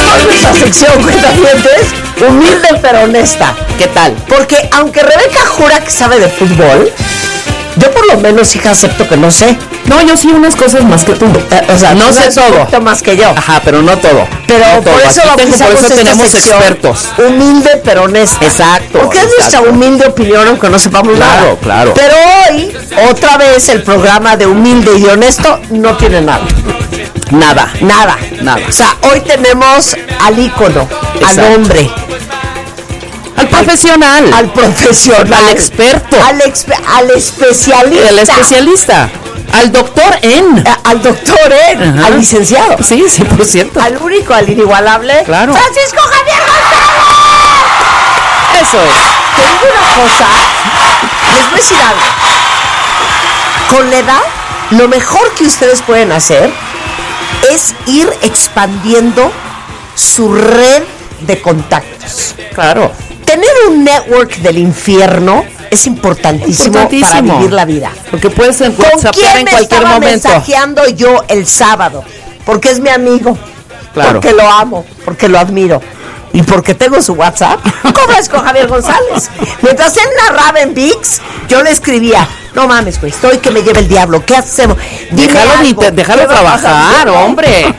Empezamos nuestra sección, cuentavientes, humilde pero honesta. ¿Qué tal? Porque aunque Rebeca jura que sabe de fútbol, yo por lo menos, hija, acepto que no sé. No, yo sí unas cosas más que tú. O sea, no sé todo. Un poquito más que yo. Ajá, pero no todo. Pero no por todo. eso tenemos sección, expertos. Humilde pero honesta. Exacto. Porque es nuestra humilde opinión, aunque no sepamos nada. Claro. Pero hoy, otra vez, el programa de humilde y honesto no tiene nada. Nada. O sea, hoy tenemos al ícono, al hombre, al profesional, al experto, al especialista, al doctor al licenciado, sí, 100%, al único, al inigualable, claro, Francisco Javier González. Eso es. Te digo una cosa, les voy a decir algo. Con la edad, lo mejor que ustedes pueden hacer es ir expandiendo su red de contactos. Claro. Tener un network del infierno es importantísimo para vivir la vida. Porque puedes ¿Con quién en cualquier momento mensajeando yo el sábado? Porque es mi amigo. Claro. Porque lo amo, porque lo admiro. Y porque tengo su WhatsApp. ¿Cómo es con Javier González? Mientras él narraba en ViX, yo le escribía: no mames, güey, estoy que me lleve el diablo. ¿Qué hacemos? Déjalo trabajar, hombre.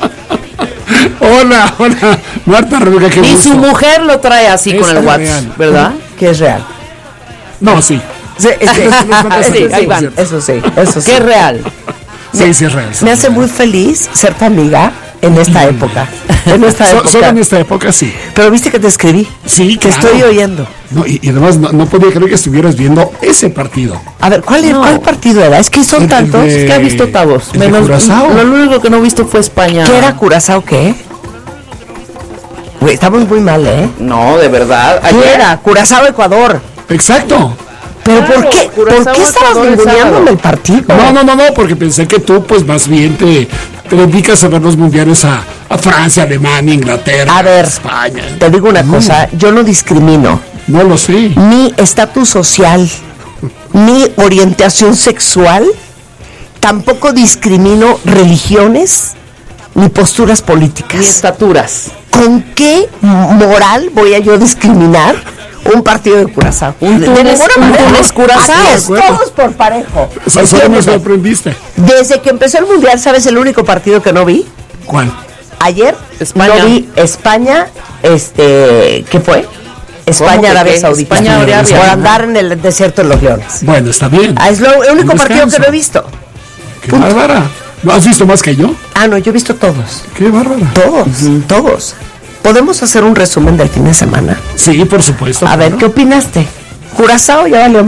Hola, Marta, Rebeca, qué gusto. Y su mujer lo trae así con el WhatsApp, real, ¿verdad? Que es real. No, sí. Sí, ahí van. Eso sí. ¿Qué es real? Sí, es real. Me hace muy feliz ser tu amiga en esta época. Solo en esta época, sí. Pero viste que te escribí. Sí, que estoy oyendo. No, y además no podía creer que estuvieras viendo ese partido. A ver, ¿cuál partido era? Es que son tantos. Es que ha visto octavos. Curazao. Lo único que no he visto fue España. ¿Qué era Curazao qué? Güey, estamos muy mal, ¿eh? No, de verdad. ¿Qué era? Curazao, Ecuador. Exacto. ¿Pero por qué estabas ninguneándome el partido? No, porque pensé que tú, pues, más bien te dedicas a ver los mundiales a Francia, Alemania, Inglaterra, a ver, España. Te digo una cosa, yo no discrimino. No lo sé. Ni estatus social, ni orientación sexual, tampoco discrimino religiones, ni posturas políticas. Ni estaturas. ¿Con qué moral voy a yo discriminar un partido de Curazao? De ninguna manera. Todos por parejo. Solo me sorprendiste. Desde que empezó el mundial, ¿sabes el único partido que no vi? ¿Cuál? Ayer España. No vi España, ¿qué fue? España, Arabia Saudita. Por andar en el desierto de los leones. Bueno, está bien. Es el único partido que no he visto. ¡Qué bárbara! ¿No has visto más que yo? No, yo he visto todos. ¡Qué bárbara! Todos. ¿Podemos hacer un resumen del fin de semana? Sí, por supuesto. A ver, ¿qué opinaste? Curazao ya valió